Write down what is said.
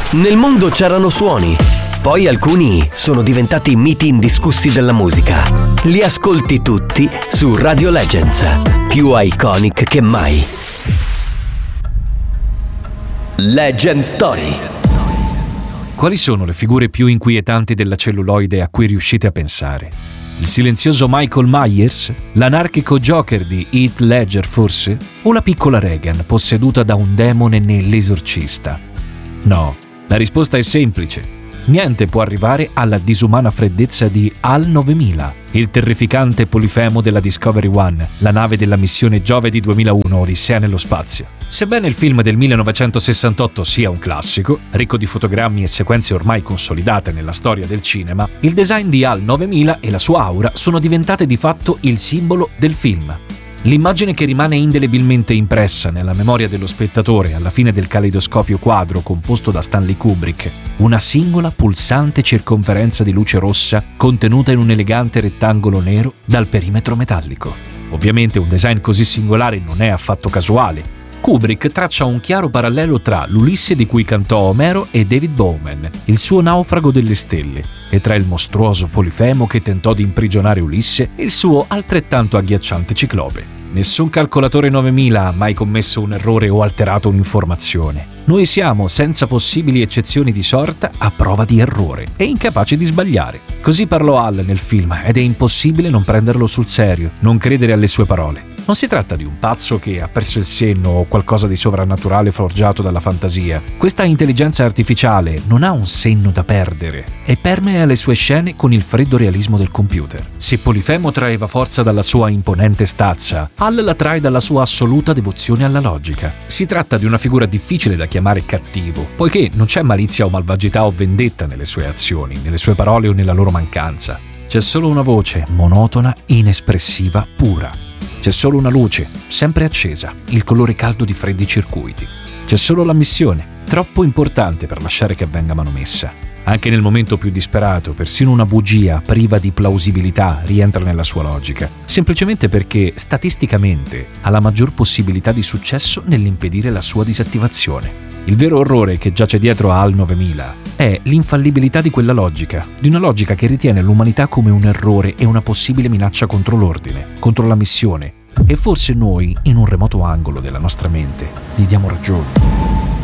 Nel mondo c'erano suoni, poi alcuni sono diventati miti indiscussi della musica. Li ascolti tutti su Radio Legends, più iconic che mai. Legend Story. Quali sono le figure più inquietanti della celluloide a cui riuscite a pensare? Il silenzioso Michael Myers? L'anarchico Joker di Heath Ledger forse? O la piccola Regan posseduta da un demone nell'Esorcista? No, la risposta è semplice. Niente può arrivare alla disumana freddezza di HAL 9000, il terrificante polifemo della Discovery One, la nave della missione Giove 2001 Odissea nello spazio. Sebbene il film del 1968 sia un classico, ricco di fotogrammi e sequenze ormai consolidate nella storia del cinema, il design di HAL 9000 e la sua aura sono diventate di fatto il simbolo del film. L'immagine che rimane indelebilmente impressa nella memoria dello spettatore alla fine del caleidoscopio quadro composto da Stanley Kubrick, una singola pulsante circonferenza di luce rossa contenuta in un elegante rettangolo nero dal perimetro metallico. Ovviamente un design così singolare non è affatto casuale. Kubrick traccia un chiaro parallelo tra l'Ulisse di cui cantò Omero e David Bowman, il suo Naufrago delle stelle, e tra il mostruoso polifemo che tentò di imprigionare Ulisse e il suo altrettanto agghiacciante Ciclope. Nessun calcolatore 9000 ha mai commesso un errore o alterato un'informazione. Noi siamo, senza possibili eccezioni di sorta, a prova di errore e incapaci di sbagliare. Così parlò Hal nel film ed è impossibile non prenderlo sul serio, non credere alle sue parole. Non si tratta di un pazzo che ha perso il senno o qualcosa di sovrannaturale forgiato dalla fantasia. Questa intelligenza artificiale non ha un senno da perdere e permea le sue scene con il freddo realismo del computer. Se Polifemo traeva forza dalla sua imponente stazza, Hal la trae dalla sua assoluta devozione alla logica. Si tratta di una figura difficile da chiamare cattivo, poiché non c'è malizia o malvagità o vendetta nelle sue azioni, nelle sue parole o nella loro mancanza. C'è solo una voce monotona, inespressiva, pura. C'è solo una luce, sempre accesa, il colore caldo di freddi circuiti. C'è solo la missione, troppo importante per lasciare che venga manomessa. Anche nel momento più disperato, persino una bugia priva di plausibilità rientra nella sua logica, semplicemente perché, statisticamente, ha la maggior possibilità di successo nell'impedire la sua disattivazione. Il vero orrore che giace dietro a HAL 9000 è l'infallibilità di quella logica, di una logica che ritiene l'umanità come un errore e una possibile minaccia contro l'ordine, contro la missione, e forse noi, in un remoto angolo della nostra mente, gli diamo ragione.